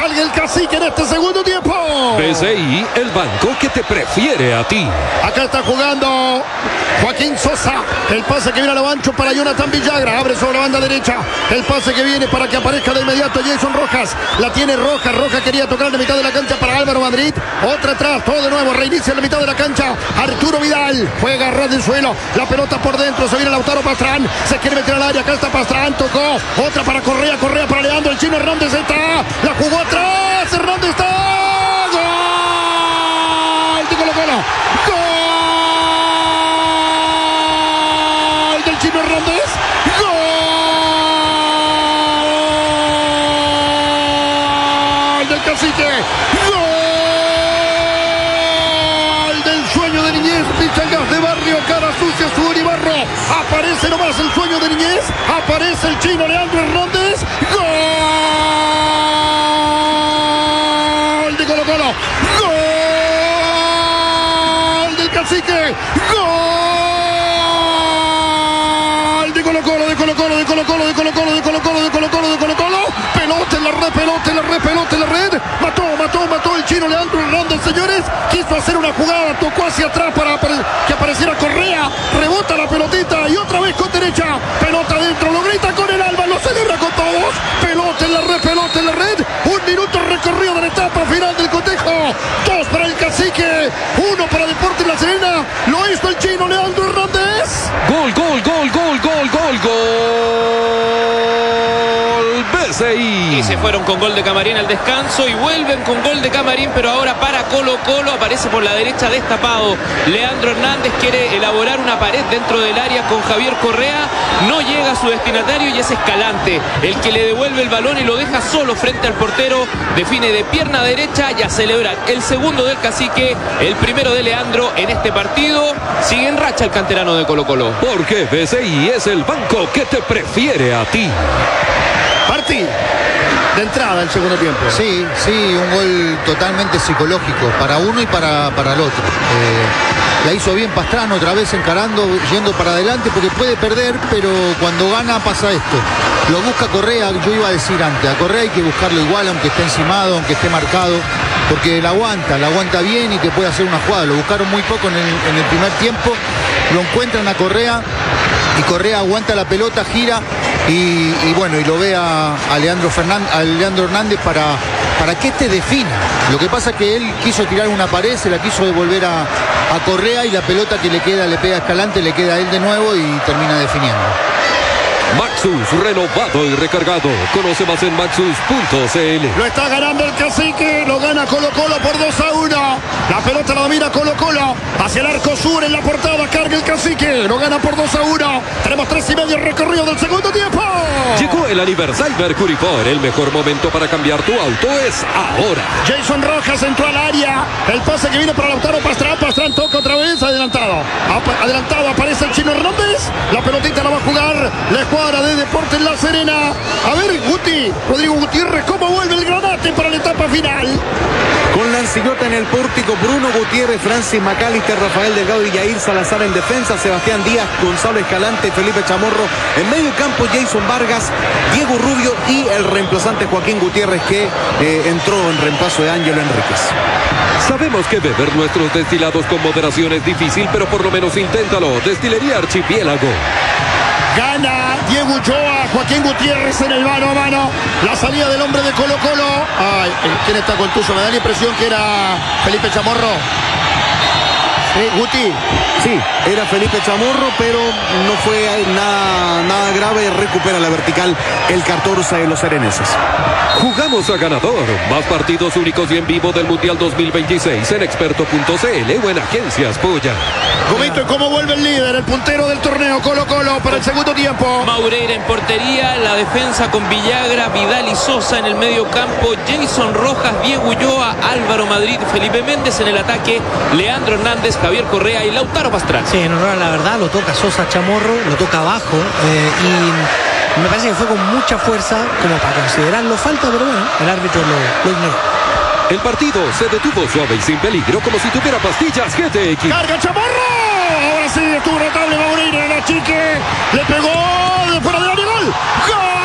Cargue el Cacique en este segundo tiempo. BCI, el banco que te prefiere a ti. Acá está jugando Joaquín Sosa. El pase que viene a lo ancho para Jonathan Villagra. Abre sobre la banda derecha. El pase que viene para que aparezca de inmediato Jason Rojas. La tiene Rojas. Rojas quería tocar de mitad de la cancha para Álvaro Madrid. Otra atrás. Todo de nuevo. Reinicia en la mitad de la cancha. Arturo Vidal. Juega a ras del suelo. La pelota por dentro. Se viene Lautaro Pastrán. Se quiere meter al área. Acá está Pastrán. Tocó. Otra para Correa. Correa para Leandro. El chino Hernández está. La jugó atrás. Hernández está. ¡Gol! De Colo-Colo. ¡Gol! Del chino Hernández. ¡Gol! Del Cacique. ¡Gol! Del sueño de niñez. Pichangas de barrio. Cara sucia. Sudor y barro. Aparece nomás el sueño de niñez. Aparece el chino Leandro Hernández. ¡Gol! De Colo-Colo. ¡Gol! Del Cacique. ¡Gol! De Colo-Colo, de Colo-Colo, de Colo-Colo, de Colo-Colo, de Colo-Colo, de Colo-Colo, de Colo-Colo. Pelota en la red, pelota en la red, pelota en la red. Mató el chino Leandro Hernández, señores. Quiso hacer una jugada, tocó hacia atrás para que apareciera Correa. Rebota la pelotita y otra vez con derecha. Pelota adentro, lo grita con el alma, lo celebra con todos. Pelota en la red, pelota en la red. 1 minuto recorrido de la etapa final del cotejo. 2 para el Cacique, 1 para Deportes La Serena. Lo hizo el chino Leandro Hernández. Gol, gol, gol, gol, gol, gol, gol. BCI. Y se fueron con gol de Camarín al descanso y vuelven con gol de Camarín, pero ahora para Colo-Colo. Aparece por la derecha destapado Leandro Hernández, quiere elaborar una pared dentro del área con Javier Correa. No llega a su destinatario y es Escalante el que le devuelve el balón y lo deja solo frente al portero. Define de pierna derecha y a celebrar el segundo del Cacique, el primero de Leandro en este partido. Sigue en racha el canterano de Colo-Colo. Porque BCI es el banco que te prefiere a ti. Martí, de entrada el segundo tiempo. Sí, un gol totalmente psicológico para uno y para el otro. La hizo bien Pastrano, otra vez encarando, yendo para adelante porque puede perder, pero cuando gana pasa esto. Lo busca Correa, yo iba a decir antes, a Correa hay que buscarlo igual, aunque esté encimado, aunque esté marcado, porque la aguanta bien y que puede hacer una jugada. Lo buscaron muy poco en el primer tiempo, lo encuentran a Correa y Correa aguanta la pelota, gira y bueno, y lo ve a Leandro Hernández para que este defina. Lo que pasa es que él quiso tirar una pared, se la quiso devolver a Correa y la pelota que le queda, le pega a Escalante, le queda a él de nuevo y termina definiendo. Maxus, renovado y recargado. Conoce más en maxus.cl. Lo está ganando el Cacique, lo gana Colo-Colo por 2-1. La pelota la domina Colo-Colo. Hacia el arco sur en la portada, carga el Cacique. Lo gana por 2-1. Tenemos 3:30 recorrido del segundo tiempo. Llegó el aniversario Mercury Ford. El mejor momento para cambiar tu auto es ahora. Jason Rojas entró al área. El pase que viene para Lautaro Pastrán. Pastrán toca otra vez, adelantado. Adelantado aparece el chino Hernández. La pelotita la va a jugar la escuadra de Deportes La Serena. A ver, Rodrigo Gutiérrez, ¿cómo vuelve el Granate para la etapa final? Con Lancillota en el pórtico, Bruno Gutiérrez, Francis McAllister, Rafael Delgado y Yair Salazar en defensa, Sebastián Díaz, Gonzalo Escalante, Felipe Chamorro en medio campo, Jason Vargas, Diego Rubio y el reemplazante Joaquín Gutiérrez, que entró en reemplazo de Ángelo Enríquez. Sabemos que beber nuestros destilados con moderación es difícil, pero por lo menos inténtalo. Destilería Archipiélago. Gana Diego Ulloa, Joaquín Gutiérrez en el mano a mano. La salida del hombre de Colo-Colo. Ay, ¿quién está con Tuzo? Me da la impresión que era Felipe Chamorro. Guti. Sí, era Felipe Chamorro, pero no fue nada grave. Recupera la vertical el 14 de los sereneses. Jugamos a ganador. Más partidos únicos y en vivo del Mundial 2026 en experto.cl o en Agencias Puya. Comento cómo vuelve el líder, el puntero del torneo, Colo-Colo para el segundo tiempo. Maureira en portería, la defensa con Villagra, Vidal y Sosa en el medio campo, Jason Rojas, Diego Ulloa, Álvaro Madrid, Felipe Méndez en el ataque, Leandro Hernández, Javier Correa y Lautaro Pastrán. Sí, en honor a la verdad, lo toca Sosa Chamorro, lo toca abajo y me parece que fue con mucha fuerza como para considerarlo falta, pero bueno, el árbitro lo ignoró. El partido se detuvo suave y sin peligro, como si tuviera pastillas GTX. ¡Carga Chamorro! Ahora sí, estuvo notable Maureira en la chique. Le pegó de fuera del área, ¡gol! ¡Gol!